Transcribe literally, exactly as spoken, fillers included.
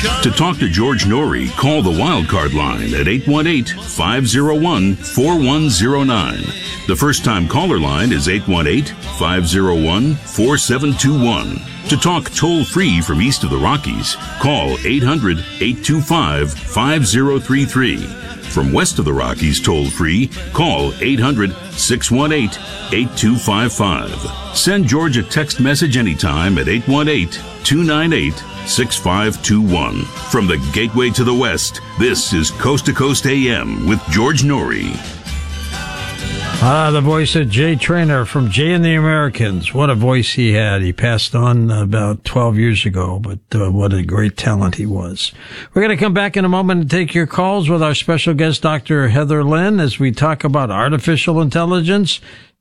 To talk to George Norrie, call the Wildcard line at eight one eight, five oh one, four one oh nine. The first-time caller line is eight one eight, five oh one, four seven two one. To talk toll-free from east of the Rockies, call eight hundred, eight two five, five oh three three. From west of the Rockies toll-free, call eight hundred, six one eight, eight two five five. Send George a text message anytime at eight one eight, two nine eight, six five two one. From the Gateway to the West, this is Coast to Coast A M with George Norrie. Ah, the voice of Jay Traynor from Jay and the Americans. What a voice he had. He passed on about twelve years ago, but uh, what a great talent he was. We're going to come back in a moment and take your calls with our special guest, Doctor Heather Lynn, as we talk about artificial intelligence,